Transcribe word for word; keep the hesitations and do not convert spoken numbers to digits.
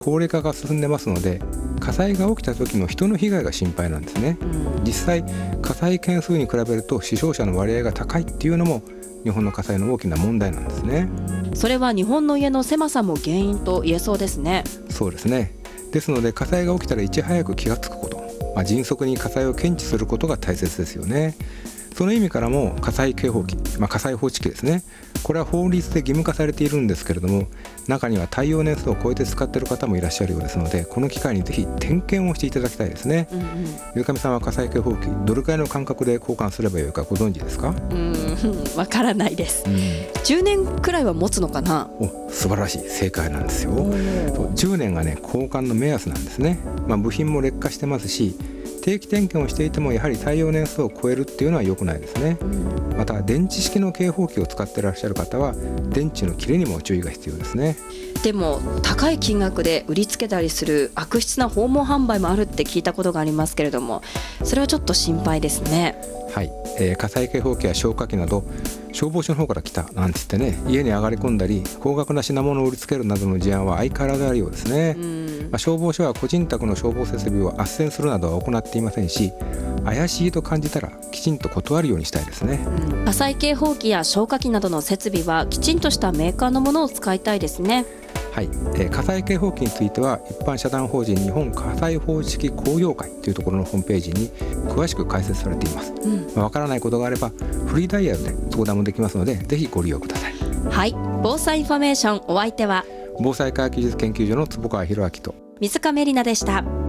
高齢化が進んでますので、火災が起きた時の人の被害が心配なんですね。うん、実際火災件数に比べると死傷者の割合が高いっていうのも日本の火災の大きな問題なんですね。 それは日本の家の狭さも原因と言えそうですね。 そうですね。ですので火災が起きたらいち早く気がつくこと、まあ、迅速に火災を検知することが大切ですよね。その意味からも火災警報器、まあ、火災報知器ですね、これは法律で義務化されているんですけれども、中には耐用年数を超えて使っている方もいらっしゃるようですので、この機会にぜひ点検をしていただきたいですね。ゆうかみさんは火災警報器どれくらいの間隔で交換すればよいかご存知ですか？ うーん、わからないです、うん、じゅうねんくらいは持つのかな。 お、素晴らしい、正解なんですよ。じゅうねんがね交換の目安なんですね。まあ、部品も劣化してますし、定期点検をしていてもやはり耐用年数を超えるっていうのは良くないですね。うん、また電池式の警報器を使っていらっしゃる方は電池の切れにも注意が必要ですね。 でも高い金額で売りつけたりする悪質な訪問販売もあるって聞いたことがありますけれども、それはちょっと心配ですね。 はい、えー、火災警報器や消火器など消防署の方から来たなんて言ってね、家に上がり込んだり高額な品物を売りつけるなどの事案は相変わらずあるようですね。うん、まあ、消防署は個人宅の消防設備を斡旋するなどは行っていませんし、怪しいと感じたらきちんと断るようにしたいですね。 うん、火災警報器や消火器などの設備はきちんとしたメーカーのものを使いたいですね。 はい、えー、火災警報器については一般社団法人日本火災報知器工業会というところのホームページに詳しく解説されています。うん、まあ、わからないことがあればフリーダイヤルで相談もできますので、ぜひご利用ください。 はい、防災インフォメーション、お相手は防災科学技術研究所の坪川博明と水亀里奈でした。